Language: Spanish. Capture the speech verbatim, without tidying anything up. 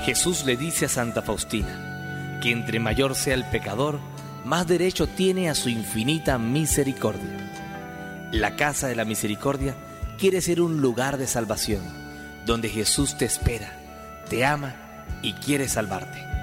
Jesús le dice a Santa Faustina que entre mayor sea el pecador, más derecho tiene a su infinita misericordia. La casa de la misericordia quiere ser un lugar de salvación, donde Jesús te espera, te ama y quiere salvarte.